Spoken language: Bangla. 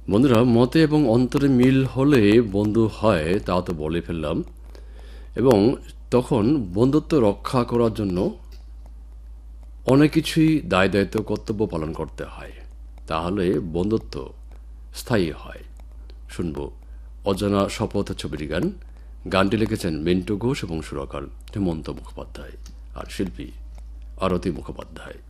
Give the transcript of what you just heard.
বন্ধুরা, মতে এবং অন্তরে মিল হলে বন্ধু হয়, তা তো বলে ফেললাম। এবং তখন বন্ধুত্ব রক্ষা করার জন্য অনেক কিছুই দায় দায়িত্ব কর্তব্য পালন করতে হয়, তাহলে বন্ধুত্ব স্থায়ী হয়। শুনব অজানা শপথ ছবির গান। গানটি লিখেছেন মিন্টু ঘোষ এবং সুরকার হেমন্ত মুখোপাধ্যায় আর শিল্পী আরতি মুখোপাধ্যায়।